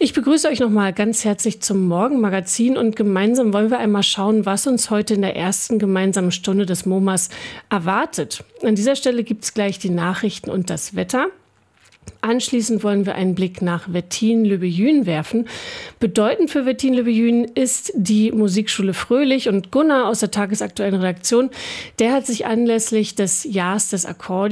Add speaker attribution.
Speaker 1: Ich begrüße euch nochmal ganz herzlich zum Morgenmagazin und gemeinsam wollen wir einmal schauen, was uns heute in der ersten gemeinsamen Stunde des MoMAs erwartet. An dieser Stelle gibt es gleich die Nachrichten und das Wetter. Anschließend wollen wir einen Blick nach Wettin-Löbejün werfen. Bedeutend für Wettin-Löbejün ist die Musikschule Fröhlich, und Gunnar aus der tagesaktuellen Redaktion, der hat sich anlässlich des Jahres des Akkordeons